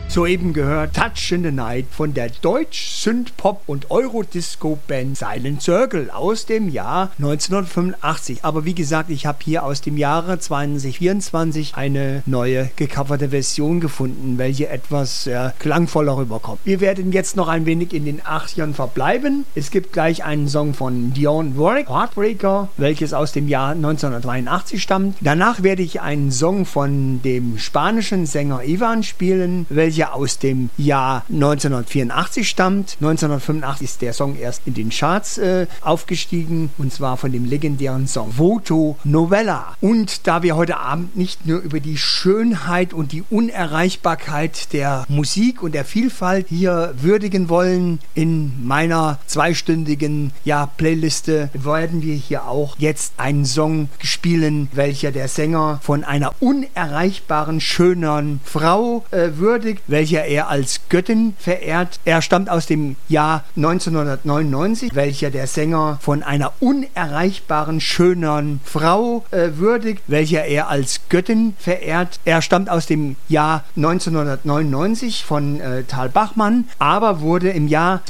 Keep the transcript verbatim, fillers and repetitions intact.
Soeben gehört Touch in the Night von der Deutsch-Synth-Pop- und Eurodisco-Band Silent Circle aus dem Jahr neunzehnhundertfünfundachtzig. Aber wie gesagt, ich habe hier aus dem Jahre zwanzig vierundzwanzig eine neue gecoverte Version gefunden, welche etwas äh, klangvoller rüberkommt. Wir werden jetzt noch ein wenig in den achtzigern verbleiben. Es gibt gleich einen Song von Dionne Warwick, Heartbreaker, welches aus dem Jahr neunzehnhundertdreiundachtzig stammt. Danach werde ich einen Song von dem spanischen Sänger Ivan spielen, welcher aus dem Jahr neunzehnhundertvierundachtzig stammt. neunzehnhundertfünfundachtzig ist der Song erst in den Charts äh, aufgestiegen, und zwar von dem legendären Song Voto Novella. Und da wir heute Abend nicht nur über die Schönheit und die Unerreichbarkeit der Musik und der Vielfalt hier würdigen wollen, in meiner zweistündigen ja, Playliste werden wir hier auch jetzt einen Song spielen, welcher der Sänger von einer unerreichbaren, schönen Frau äh, würdigt, welcher er als Göttin verehrt. Er stammt aus dem Jahr neunzehnhundertneunundneunzig, welcher der Sänger von einer unerreichbaren, schönen Frau äh, würdigt, welcher er als Göttin verehrt. Er stammt aus dem Jahr neunzehnhundertneunundneunzig von äh, Tal Bachmann, aber wurde im Jahr